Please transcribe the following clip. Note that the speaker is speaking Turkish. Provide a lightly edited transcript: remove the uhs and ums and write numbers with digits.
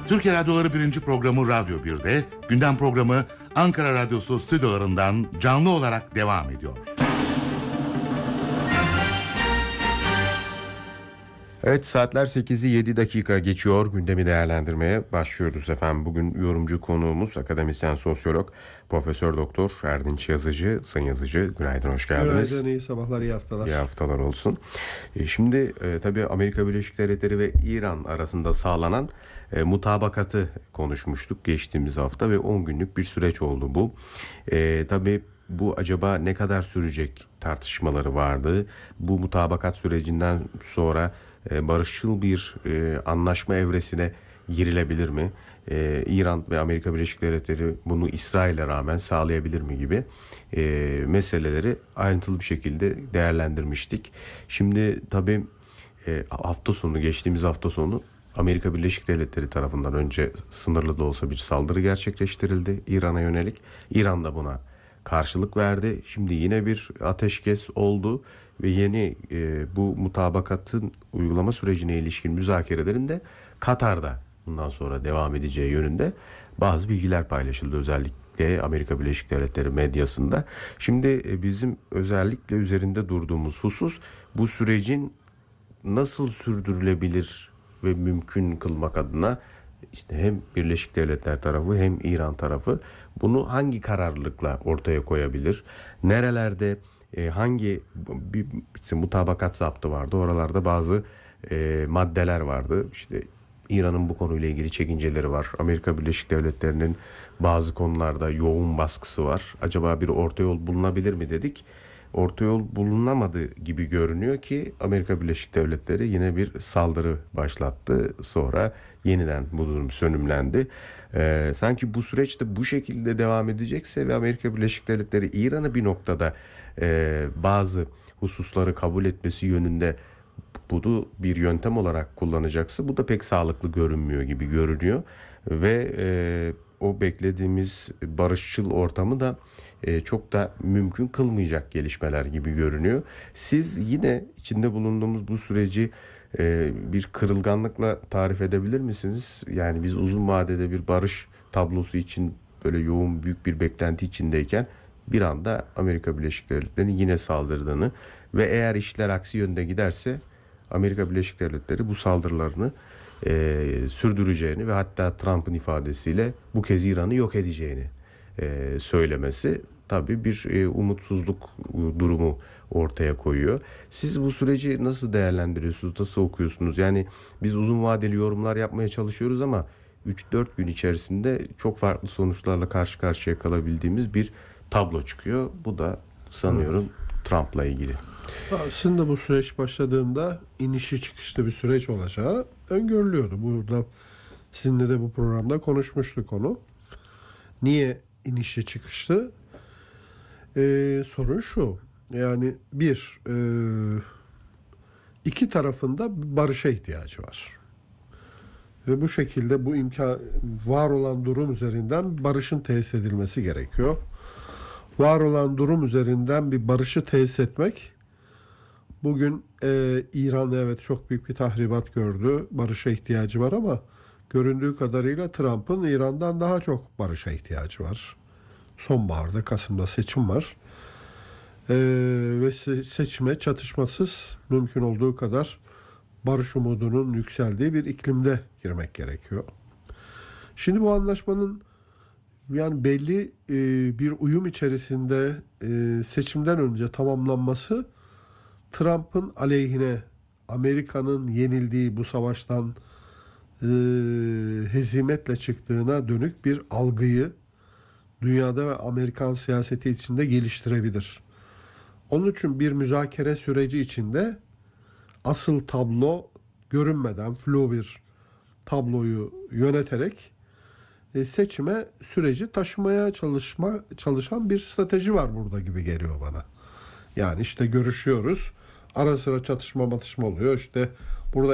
Türkiye Radyoları 1. programı Radyo 1'de, gündem programı Ankara Radyosu stüdyolarından canlı olarak devam ediyor. Evet, saatler 8'i 7 dakika geçiyor. Gündemi değerlendirmeye başlıyoruz efendim. Bugün yorumcu konuğumuz akademisyen sosyolog Profesör Doktor Erdinç Yazıcı. Sayın Yazıcı, günaydın, hoş geldiniz. Günaydın, iyi sabahlar, iyi haftalar. İyi haftalar olsun. Şimdi tabii Amerika Birleşik Devletleri ve İran arasında sağlanan mutabakatı konuşmuştuk geçtiğimiz hafta ve 10 günlük bir süreç oldu bu. Tabii bu acaba ne kadar sürecek tartışmaları vardı. Bu mutabakat sürecinden sonra barışçıl bir anlaşma evresine girilebilir mi? İran ve Amerika Birleşik Devletleri bunu İsrail'e rağmen sağlayabilir mi gibi meseleleri ayrıntılı bir şekilde değerlendirmiştik. Şimdi tabii geçtiğimiz hafta sonu Amerika Birleşik Devletleri tarafından önce sınırlı da olsa bir saldırı gerçekleştirildi İran'a yönelik. İran da buna karşılık verdi. Şimdi yine bir ateşkes oldu ve yeni bu mutabakatın uygulama sürecine ilişkin müzakerelerin de Katar'da bundan sonra devam edeceği yönünde bazı bilgiler paylaşıldı, özellikle Amerika Birleşik Devletleri medyasında. Şimdi bizim özellikle üzerinde durduğumuz husus bu sürecin nasıl sürdürülebilir ve mümkün kılmak adına işte hem Birleşik Devletler tarafı hem İran tarafı bunu hangi kararlılıkla ortaya koyabilir? Nerelerde hangi bir işte mutabakat zaptı vardı? Oralarda bazı maddeler vardı. İşte İran'ın bu konuyla ilgili çekinceleri var. Amerika Birleşik Devletleri'nin bazı konularda yoğun baskısı var. Acaba bir orta yol bulunabilir mi dedik. Orta yol bulunamadı gibi görünüyor ki Amerika Birleşik Devletleri yine bir saldırı başlattı. Sonra yeniden bu durum sönümlendi. Sanki bu süreçte bu şekilde devam edecekse ve Amerika Birleşik Devletleri İran'ı bir noktada bazı hususları kabul etmesi yönünde bunu bir yöntem olarak kullanacaksa bu da pek sağlıklı görünmüyor gibi görünüyor. Ve o beklediğimiz barışçıl ortamı da çok da mümkün kılmayacak gelişmeler gibi görünüyor. Siz yine içinde bulunduğumuz bu süreci bir kırılganlıkla tarif edebilir misiniz? Yani biz uzun vadede bir barış tablosu için böyle yoğun büyük bir beklenti içindeyken bir anda Amerika Birleşik Devletleri'nin yine saldırdığını ve eğer işler aksi yönde giderse Amerika Birleşik Devletleri bu saldırılarını sürdüreceğini ve hatta Trump'ın ifadesiyle bu kez İran'ı yok edeceğini söylemesi tabii bir umutsuzluk durumu ortaya koyuyor. Siz bu süreci nasıl değerlendiriyorsunuz, nasıl okuyorsunuz? Yani biz uzun vadeli yorumlar yapmaya çalışıyoruz ama 3-4 gün içerisinde çok farklı sonuçlarla karşı karşıya kalabildiğimiz bir tablo çıkıyor. Bu da sanıyorum Trump'la ilgili. Aslında bu süreç başladığında inişi çıkışlı bir süreç olacağı öngörülüyordu. Burada sizinle de bu programda konuşmuştuk onu. Niye inişi çıkışlı? Sorun şu. Yani iki tarafında barışa ihtiyacı var. Ve bu şekilde bu var olan durum üzerinden barışın tesis edilmesi gerekiyor. Var olan durum üzerinden bir barışı tesis etmek, bugün İran evet çok büyük bir tahribat gördü. Barışa ihtiyacı var ama göründüğü kadarıyla Trump'ın İran'dan daha çok barışa ihtiyacı var. Sonbaharda, Kasım'da seçim var. Ve seçime çatışmasız mümkün olduğu kadar barış umudunun yükseldiği bir iklimde girmek gerekiyor. Şimdi bu anlaşmanın yani belli bir uyum içerisinde seçimden önce tamamlanması Trump'ın aleyhine, Amerika'nın yenildiği bu savaştan hezimetle çıktığına dönük bir algıyı dünyada ve Amerikan siyaseti içinde geliştirebilir. Onun için bir müzakere süreci içinde asıl tablo görünmeden flu bir tabloyu yöneterek seçime süreci taşımaya çalışan bir strateji var burada gibi geliyor bana. Yani işte görüşüyoruz. Ara sıra çatışma oluyor. İşte burada